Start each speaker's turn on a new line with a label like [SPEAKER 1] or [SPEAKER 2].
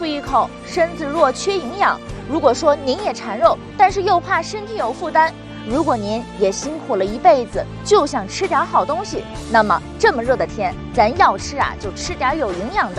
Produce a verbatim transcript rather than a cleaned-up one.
[SPEAKER 1] 吐一口，身子弱缺营养。如果说您也馋肉，但是又怕身体有负担，如果您也辛苦了一辈子，就想吃点好东西，那么这么热的天，咱要吃啊就吃点有营养的。